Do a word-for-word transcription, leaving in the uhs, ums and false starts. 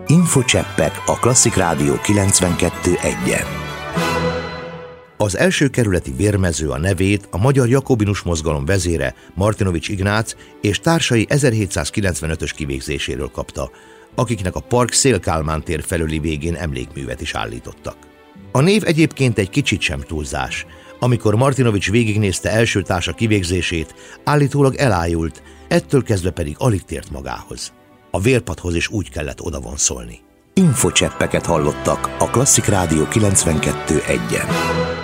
Infocseppek a Klasszik Rádió kilencvenkettő egyen. Az első kerületi vérmező a nevét a Magyar Jakobinus Mozgalom vezére, Martinovics Ignác és társai ezerhétszázkilencvenötös kivégzéséről kapta, akiknek a park Széll-Kálmán tér felüli végén emlékművet is állítottak. A név egyébként egy kicsit sem túlzás. Amikor Martinovics végignézte első társa kivégzését, állítólag elájult, ettől kezdve pedig alig tért magához. A vérpadhoz is úgy kellett odavonszolni. Infocseppeket hallottak a Klasszik Rádió kilencvenkettő egyen.